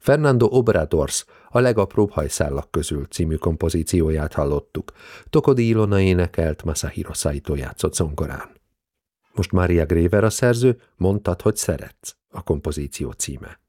Fernando Obradors A legapróbb hajszálak közül című kompozícióját hallottuk. Tokodi Ilona énekelt, Masahiro Saito játszott zongorán. Most Maria Grever a szerző, Mondtad, hogy szeretsz, a kompozíció címe.